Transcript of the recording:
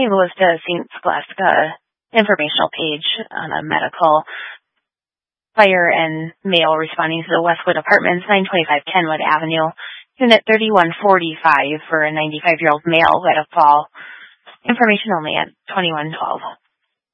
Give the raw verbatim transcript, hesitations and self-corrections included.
Saint Louis to Saint Scholastica informational page on a medical fire and male responding to the Westwood Apartments, nine twenty-five Kenwood Avenue, unit thirty-one forty-five for a ninety-five-year-old male who had a fall. Information only at twenty-one twelve.